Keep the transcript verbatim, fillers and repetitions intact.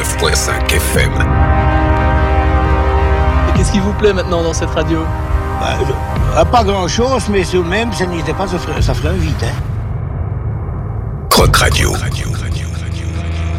virgule cinq F M. Et qu'est-ce qui vous plaît maintenant dans cette radio? Bah, euh, pas grand-chose, mais tout de même, ça n'était pas, ça ferait, ça ferait un vide. Hein. Croc Radio. Radio, Radio.